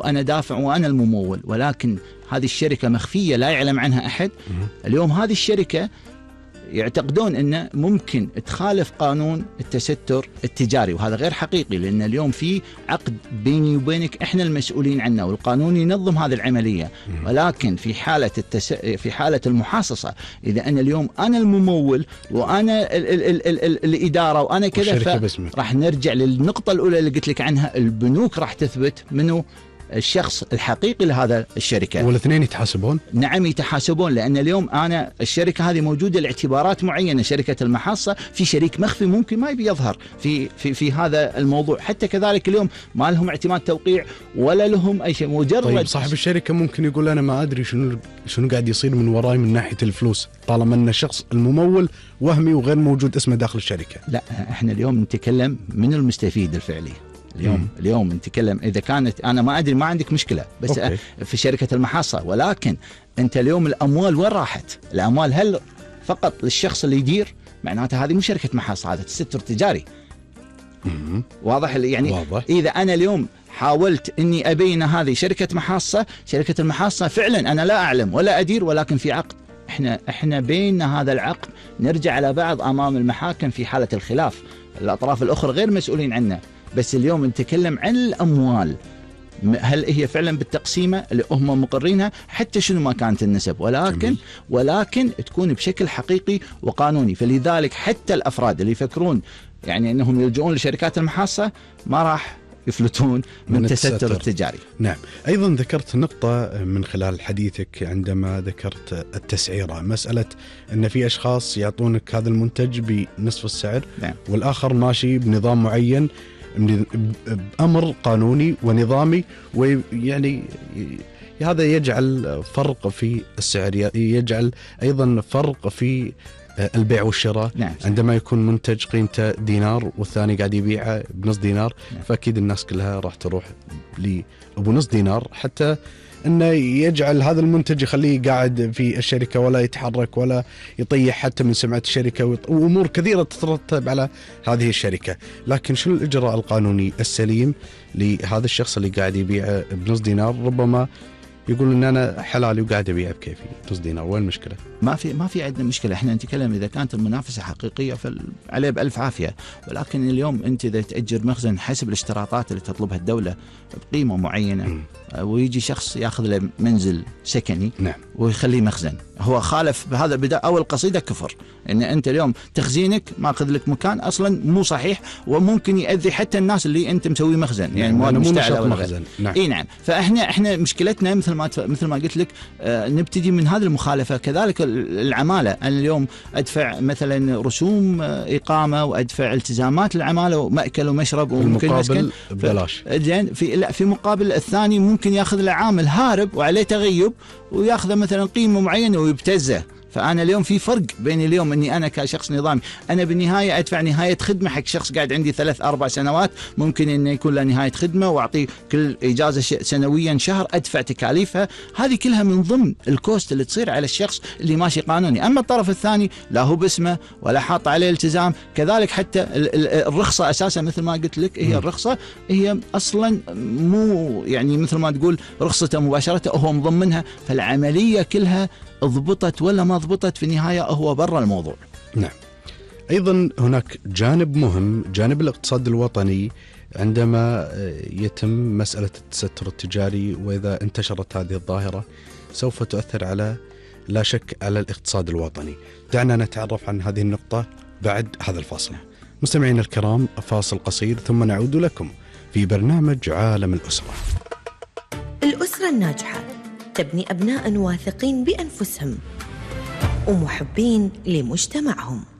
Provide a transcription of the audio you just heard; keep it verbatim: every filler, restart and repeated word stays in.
وأنا دافع وأنا الممول، ولكن هذه الشركة مخفية لا يعلم عنها أحد. اليوم هذه الشركة يعتقدون أنه ممكن تخالف قانون التستر التجاري، وهذا غير حقيقي، لأن اليوم في عقد بيني وبينك إحنا المسؤولين عنه، والقانون ينظم هذه العملية. ولكن في حالة التس... في حالة المحاصصة، إذا أنا اليوم أنا الممول وأنا ال... ال... ال... ال... ال... الإدارة وأنا كذا، راح نرجع للنقطة الأولى اللي قلت لك عنها، البنوك راح تثبت منه الشخص الحقيقي لهذا الشركة، والاثنين يتحاسبون. نعم يتحاسبون، لأن اليوم أنا الشركة هذه موجودة لاعتبارات معينة، شركة المحاصة في شريك مخفي ممكن ما يبي يظهر في في في هذا الموضوع، حتى كذلك اليوم ما لهم اعتماد توقيع ولا لهم أي شيء، مجرد طيب صاحب الشركة ممكن يقول أنا ما أدري شنو شنو قاعد يصير من وراي من ناحية الفلوس، طالما أن الشخص الممول وهمي وغير موجود اسمه داخل الشركة. لا، احنا اليوم نتكلم من المستفيد الفعلي. اليوم مم. اليوم نتكلم إذا كانت أنا ما أدري، ما عندك مشكلة، بس أوكي. في شركة المحاصة، ولكن أنت اليوم الأموال وين راحت؟ الأموال هل فقط للشخص اللي يدير؟ معناته هذه مو شركة محاصة، هذا تستر تجاري. مم. واضح يعني واضح. إذا أنا اليوم حاولت إني أبين هذه شركة محاصة، شركة المحاصة فعلا أنا لا أعلم ولا أدير، ولكن في عقد، إحنا إحنا بيننا هذا العقد، نرجع على بعض أمام المحاكم في حالة الخلاف، الأطراف الأخرى غير مسؤولين عنه. بس اليوم نتكلم عن الأموال، هل هي فعلا بالتقسيمة اللي هم مقرينها، حتى شنو ما كانت النسب، ولكن ولكن تكون بشكل حقيقي وقانوني. فلذلك حتى الأفراد اللي يفكرون يعني أنهم يلجؤون لشركات المحاصة ما راح يفلتون من, من التستر التجاري. نعم. أيضا ذكرت نقطة من خلال حديثك عندما ذكرت التسعيرة، مسألة أن في أشخاص يعطونك هذا المنتج بنصف السعر. نعم. والآخر ماشي بنظام معين، بأمر قانوني ونظامي، ويعني هذا يجعل فرق في السعر، يجعل أيضا فرق في البيع والشراء. نعم. عندما يكون منتج قيمته دينار والثاني قاعد يبيعه بنص دينار. نعم. فأكيد الناس كلها راح تروح لأبو نص دينار، حتى أنه يجعل هذا المنتج يخليه قاعد في الشركة ولا يتحرك ولا يطيح حتى من سمعة الشركة، وأمور كثيرة تترتب على هذه الشركة. لكن شو الإجراء القانوني السليم لهذا الشخص اللي قاعد يبيع بنص دينار؟ ربما يقول ان انا حلالي وقاعد ابيع بكيفي نص دينار، وين المشكله؟ ما في ما في عندنا مشكله، احنا نتكلم اذا كانت المنافسه حقيقيه فعليه بالف عافيه. ولكن اليوم انت اذا تاجر مخزن حسب الاشتراطات اللي تطلبها الدوله بقيمه معينه، م. ويجي شخص ياخذ له منزل سكني. نعم. ويخليه مخزن، هو خالف بهذا البدايه او القصيده كفر، ان انت اليوم تخزينك ماخذ لك مكان اصلا مو صحيح، وممكن يؤذي حتى الناس اللي انت مسوي مخزن، يعني مواد مشتعله ولا غير. نعم. اي نعم. فاحنا احنا مشكلتنا مثل ما مثل ما قلت لك، آه نبتدي من هذه المخالفه. كذلك العماله، انا اليوم ادفع مثلا رسوم اقامه وادفع التزامات العماله ومأكل ومشرب وممكن مسكن ببلاش. زين، في لا في مقابل الثاني ممكن ياخذ له عامل هارب وعليه تغيب وياخذ مثلا قيمه معينه ويبتزه. فأنا اليوم في فرق بين اليوم أني أنا كشخص نظامي، أنا بالنهاية أدفع نهاية خدمة حق شخص قاعد عندي ثلاث أربع سنوات، ممكن أنه يكون له نهاية خدمة وأعطيه كل إجازة سنويا شهر أدفع تكاليفها، هذه كلها من ضمن الكوست اللي تصير على الشخص اللي ماشي قانوني. أما الطرف الثاني لا هو باسمه ولا حاط عليه التزام. كذلك حتى الرخصة أساسا مثل ما قلت لك، هي الرخصة هي أصلا مو يعني مثل ما تقول رخصته مباشرة هو مضمنها، فالعملية كلها ضبطت ولا ما ضبطت في النهاية هو برا الموضوع. نعم. أيضا هناك جانب مهم، جانب الاقتصاد الوطني، عندما يتم مسألة التستر التجاري، وإذا انتشرت هذه الظاهرة سوف تؤثر على لا شك على الاقتصاد الوطني. دعنا نتعرف عن هذه النقطة بعد هذا الفاصل. مستمعينا الكرام، فاصل قصير ثم نعود لكم في برنامج عالم الأسرة. الأسرة الناجحة تبني أبناء واثقين بأنفسهم ومحبين لمجتمعهم.